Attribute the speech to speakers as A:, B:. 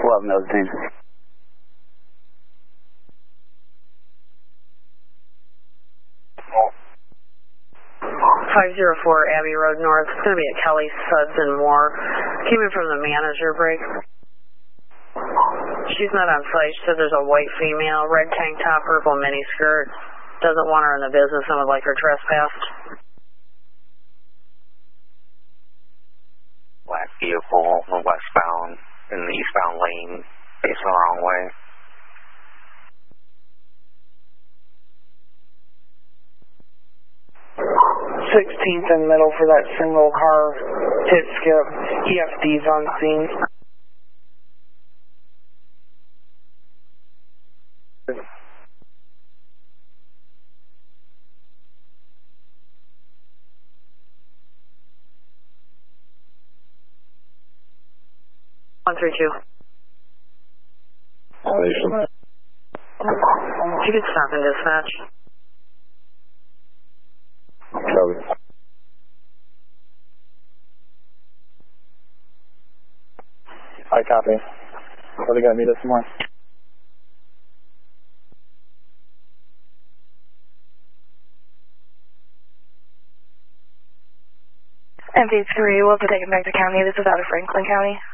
A: 11 Nosdine.
B: 504 Abbey Road North. It's going to be at Kelly, Suds, and Moore. Came in from the manager break. She's not on site. She said there's a white female, red tank top, purple mini skirt. Doesn't want her in the business and would like her trespassed.
C: Black vehicle westbound in the eastbound lane, facing the wrong way.
D: Sixteenth and middle for that single car hit skip. EFD's on scene.
B: One three two. You could stop and dispatch.
E: Copy. I copy. Where are they going to meet us tomorrow?
F: MV3, we'll have to take him back to county. This is out of Franklin County.